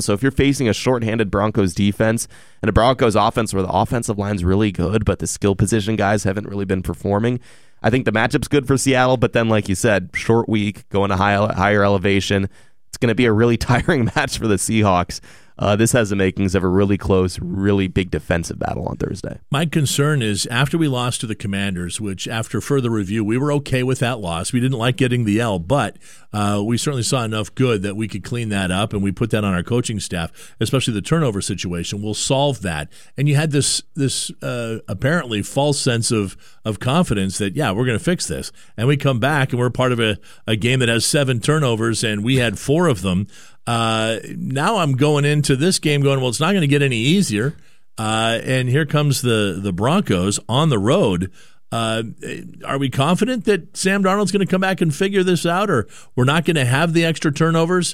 So if you're facing a shorthanded Broncos defense and a Broncos offense where the offensive line's really good, but the skill position guys haven't really been performing, I think the matchup's good for Seattle. But then, like you said, short week, going to higher elevation. It's going to be a really tiring match for the Seahawks. This has the makings of a really close, really big defensive battle on Thursday. My concern is after we lost to the Commanders, which after further review, we were okay with that loss. We didn't like getting the L, but we certainly saw enough good that we could clean that up, and we put that on our coaching staff, especially the turnover situation. We'll solve that. And you had this apparently false sense of confidence that, yeah, we're going to fix this. And we come back, and we're part of a game that has 7 turnovers, and we had 4 of them. Now I'm going into this game going, well, it's not going to get any easier. And here comes the Broncos on the road. Are we confident that Sam Darnold's going to come back and figure this out, or we're not going to have the extra turnovers?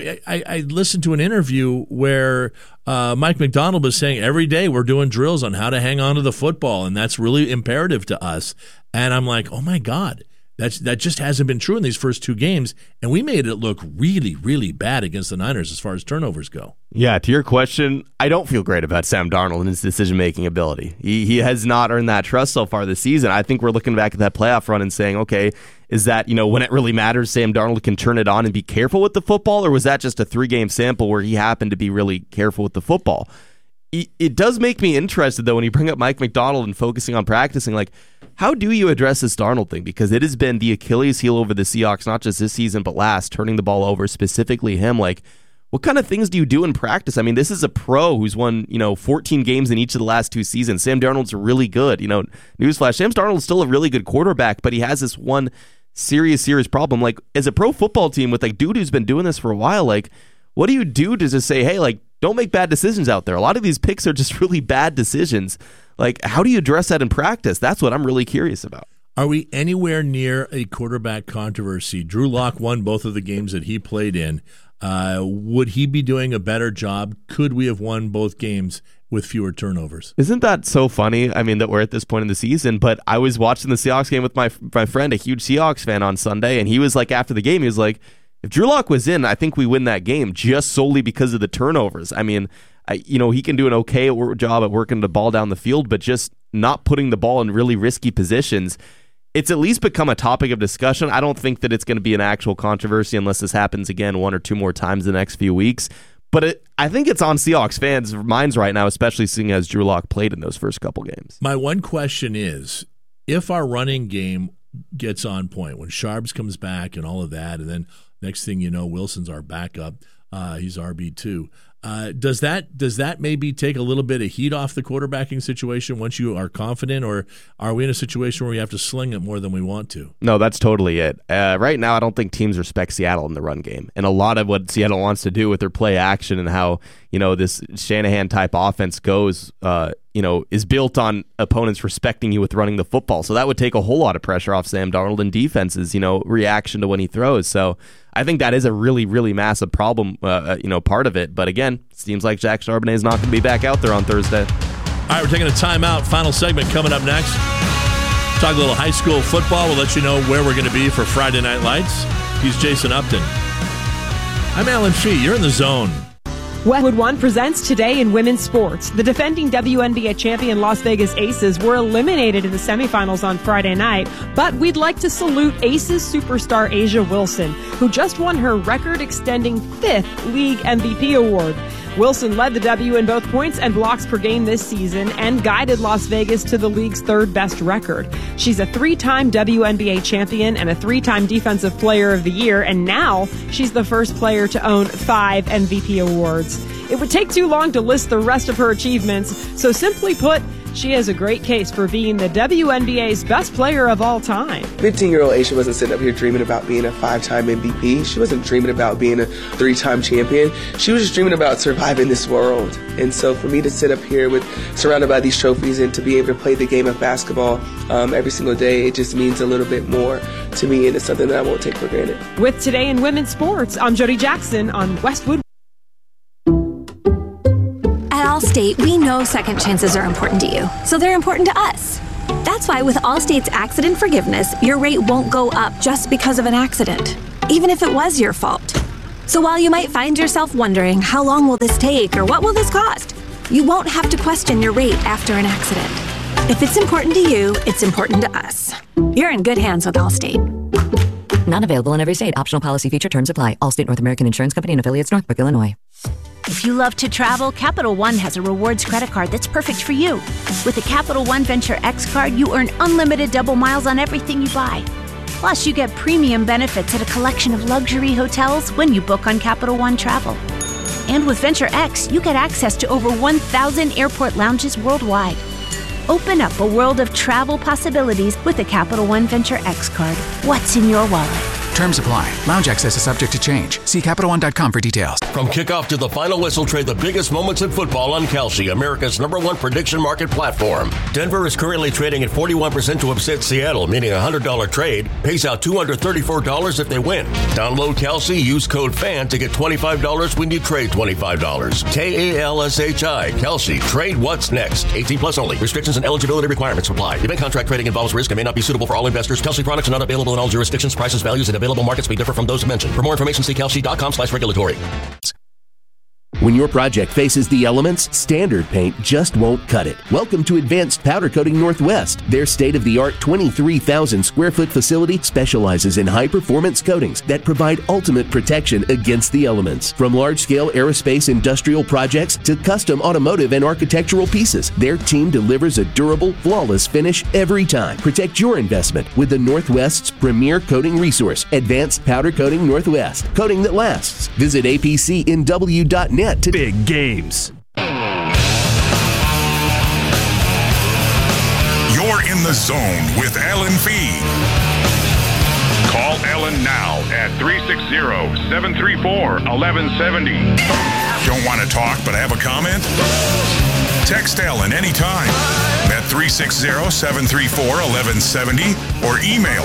I listened to an interview where Mike Macdonald was saying every day we're doing drills on how to hang on to the football, and that's really imperative to us. And I'm like, oh, my God. That just hasn't been true in these first 2 games, and we made it look really, really bad against the Niners as far as turnovers go. Yeah, to your question, I don't feel great about Sam Darnold and his decision-making ability. He has not earned that trust so far this season. I think we're looking back at that playoff run and saying, okay, is that, when it really matters, Sam Darnold can turn it on and be careful with the football, or was that just a 3-game sample where he happened to be really careful with the football? It does make me interested, though, when you bring up Mike Macdonald and focusing on practicing, like, how do you address this Darnold thing? Because it has been the Achilles heel over the Seahawks, not just this season, but last, turning the ball over, specifically him. Like, what kind of things do you do in practice? I mean, this is a pro who's won, 14 games in each of the last 2 seasons. Sam Darnold's really good. Newsflash, Sam Darnold's still a really good quarterback, but he has this one serious problem. Like, as a pro football team with, like, dude who's been doing this for a while, like, what do you do to just say, hey, like, don't make bad decisions out there? A lot of these picks are just really bad decisions. Like, how do you address that in practice? That's what I'm really curious about. Are we anywhere near a quarterback controversy? Drew Lock won both of the games that he played in. Would he be doing a better job? Could we have won both games with fewer turnovers? Isn't that so funny? I mean, that we're at this point in the season, but I was watching the Seahawks game with my friend, a huge Seahawks fan, on Sunday, and he was like, after the game, he was like, if Drew Lock was in, I think we win that game just solely because of the turnovers. I mean, he can do an okay job at working the ball down the field, but just not putting the ball in really risky positions. It's at least become a topic of discussion. I don't think that it's going to be an actual controversy unless this happens again 1 or 2 more times in the next few weeks. But I think it's on Seahawks fans' minds right now, especially seeing as Drew Lock played in those first couple games. My one question is, if our running game gets on point, when Sharps comes back and all of that, and then next thing you know, Wilson's our backup. He's RB2. Does that maybe take a little bit of heat off the quarterbacking situation once you are confident, or are we in a situation where we have to sling it more than we want to? No, that's totally it. Right now, I don't think teams respect Seattle in the run game. And a lot of what Seattle wants to do with their play action and how, this Shanahan-type offense goes, is built on opponents respecting you with running the football. So that would take a whole lot of pressure off Sam Darnold and defense's, reaction to when he throws. So I think that is a really, really massive problem, part of it. But again, it seems like Jack Charbonnet is not going to be back out there on Thursday. All right, we're taking a timeout. Final segment coming up next. Talk a little high school football. We'll let you know where we're going to be for Friday Night Lights. He's Jason Upton. I'm Alan Fee. You're in the zone. Westwood One presents Today in Women's Sports. The defending WNBA champion Las Vegas Aces were eliminated in the semifinals on Friday night, but we'd like to salute Aces superstar Asia Wilson, who just won her record-extending 5th league MVP award. Wilson led the W in both points and blocks per game this season and guided Las Vegas to the league's 3rd best record. She's a 3-time WNBA champion and a 3-time Defensive Player of the Year, and now she's the first player to own 5 MVP awards. It would take too long to list the rest of her achievements, so simply put, she has a great case for being the WNBA's best player of all time. 15-year-old Aisha wasn't sitting up here dreaming about being a 5-time MVP. She wasn't dreaming about being a 3-time champion. She was just dreaming about surviving this world. And so for me to sit up here surrounded by these trophies and to be able to play the game of basketball every single day, it just means a little bit more to me, and it's something that I won't take for granted. With Today in Women's Sports, I'm Jody Jackson on Westwood. At Allstate, we know second chances are important to you, so they're important to us. That's why with Allstate's accident forgiveness, your rate won't go up just because of an accident, even if it was your fault. So while you might find yourself wondering, how long will this take or what will this cost? You won't have to question your rate after an accident. If it's important to you, it's important to us. You're in good hands with Allstate. Not available in every state. Optional policy feature terms apply. Allstate North American Insurance Company and affiliates, Northbrook, Illinois. If you love to travel, Capital One has a rewards credit card that's perfect for you. With the Capital One Venture X card, you earn unlimited double miles on everything you buy. Plus, you get premium benefits at a collection of luxury hotels when you book on Capital One Travel. And with Venture X, you get access to over 1,000 airport lounges worldwide. Open up a world of travel possibilities with the Capital One Venture X card. What's in your wallet? Terms apply. Lounge access is subject to change. See CapitalOne.com for details. From kickoff to the final whistle, trade the biggest moments in football on Kalshi, America's #1 prediction market platform. Denver is currently trading at 41% to upset Seattle, meaning a $100 trade pays out $234 if they win. Download Kalshi, use code FAN to get $25 when you trade $25. KALSHI, Kalshi, trade what's next. 18 plus only. Restrictions and eligibility requirements apply. Event contract trading involves risk and may not be suitable for all investors. Kalshi products are not available in all jurisdictions. Prices, values, and available markets may differ from those mentioned. For more information, see kalshi.com/regulatory. When your project faces the elements, standard paint just won't cut it. Welcome to Advanced Powder Coating Northwest. Their state-of-the-art 23,000 square foot facility specializes in high-performance coatings that provide ultimate protection against the elements. From large-scale aerospace industrial projects to custom automotive and architectural pieces, their team delivers a durable, flawless finish every time. Protect your investment with the Northwest's premier coating resource, Advanced Powder Coating Northwest. Coating that lasts. Visit apcnw.net. To big games. You're in the zone with Alan Fee. Call Ellen now at 360-734-1170. Don't want to talk but have a comment? Text Ellen anytime at 360-734-1170 or email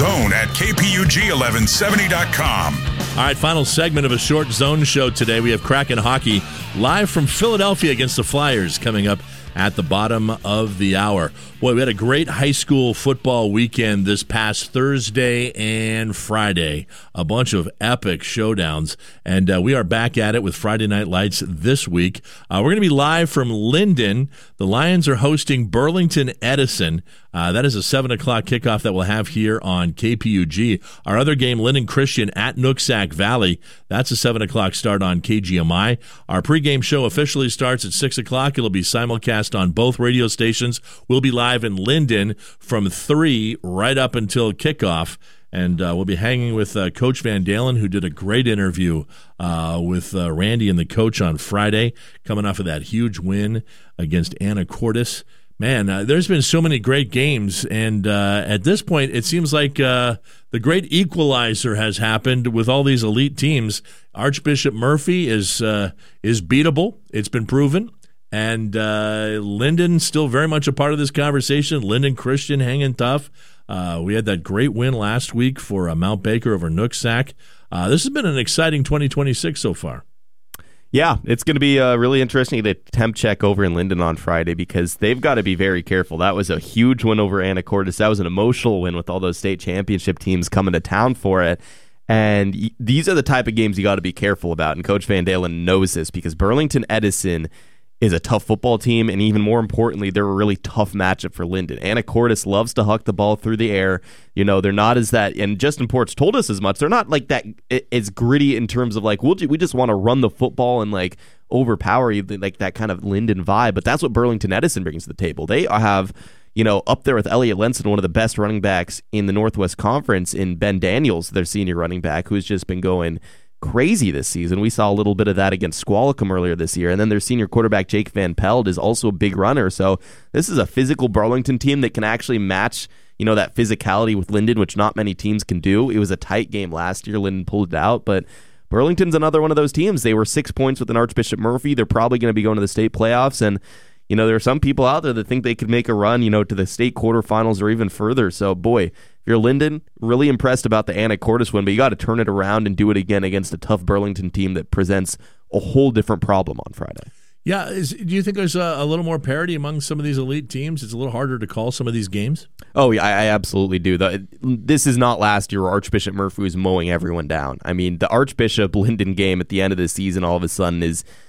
thezone@kpug1170.com. All right, final segment of a short zone show today. We have Kraken Hockey live from Philadelphia against the Flyers coming up at the bottom of the hour. Boy, we had a great high school football weekend this past Thursday and Friday. A bunch of epic showdowns, and we are back at it with Friday Night Lights this week. We're going to be live from Linden. The Lions are hosting Burlington Edison. That is a 7 o'clock kickoff that we'll have here on KPUG. Our other game, Linden Christian at Nooksack Valley. That's a 7 o'clock start on KGMI. Our pregame show officially starts at 6 o'clock. It'll be simulcast on both radio stations. We'll be live in Linden from 3 right up until kickoff. And we'll be hanging with Coach Van Dalen, who did a great interview with Randy and the coach on Friday, coming off of that huge win against Anacortes. Man, there's been so many great games, and at this point, it seems like the great equalizer has happened with all these elite teams. Archbishop Murphy is beatable. It's been proven. And Linden still very much a part of this conversation. Linden Christian hanging tough. We had that great win last week for Mount Baker over Nooksack. This has been an exciting 2026 so far. Yeah, it's going to be really interesting to temp check over in Linden on Friday because they've got to be very careful. That was a huge win over Anacortes. That was an emotional win with all those state championship teams coming to town for it. And these are the type of games you got to be careful about. And Coach Van Dalen knows this because Burlington Edison is a tough football team, and even more importantly, they're a really tough matchup for Linden. Anacortes loves to huck the ball through the air. You know, they're not as that, and Justin Ports told us as much, they're not like that as gritty in terms of like, we just want to run the football and like overpower you, like that kind of Linden vibe, but that's what Burlington Edison brings to the table. They have, you know, up there with Elliot Lenson, one of the best running backs in the Northwest Conference, in Ben Daniels, their senior running back, who's just been going crazy this season. We saw a little bit of that against Squalicum earlier this year, and then their senior quarterback Jake Van Pelt is also a big runner. So this is a physical Burlington team that can actually match, you know, that physicality with Linden, which not many teams can do. It was a tight game last year. Linden pulled it out, but Burlington's another one of those teams. They were 6 points with an Archbishop Murphy. They're probably going to be going to the state playoffs, and you know, there are some people out there that think they could make a run, you know, to the state quarterfinals or even further. So, boy, if you're Linden, really impressed about the Anacortes win, but you got to turn it around and do it again against a tough Burlington team that presents a whole different problem on Friday. Yeah, do you think there's a little more parity among some of these elite teams? It's a little harder to call some of these games? Oh, yeah, I absolutely do. This is not last year where Archbishop Murphy was mowing everyone down. I mean, the Archbishop Linden game at the end of the season all of a sudden is –